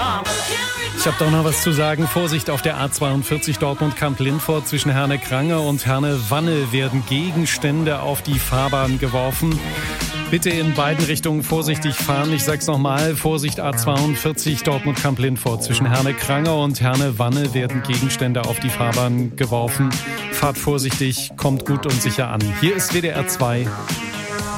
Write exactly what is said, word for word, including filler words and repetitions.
Ich habe doch noch was zu sagen. Vorsicht auf der A zweiundvierzig Dortmund-Kamp-Lindfort. Zwischen Herne-Krange und Herne-Wanne werden Gegenstände auf die Fahrbahn geworfen. Bitte in beiden Richtungen vorsichtig fahren. Ich sag's nochmal. Vorsicht A zweiundvierzig Dortmund-Kamp-Lindfort. Zwischen Herne-Krange und Herne-Wanne werden Gegenstände auf die Fahrbahn geworfen. Fahrt vorsichtig, kommt gut und sicher an. Hier ist W D R zwei.